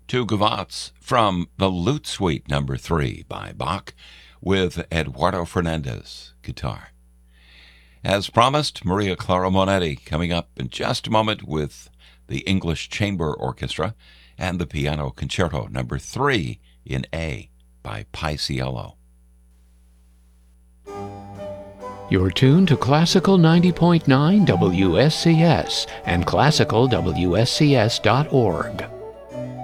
Two Gavottes from the Lute Suite No. 3 by Bach with Eduardo Fernandez, guitar. As promised, Maria Clara Monetti coming up in just a moment with the English Chamber Orchestra and the Piano Concerto No. 3 in A by Paisiello. You're tuned to Classical 90.9 WSCS and classicalwscs.org.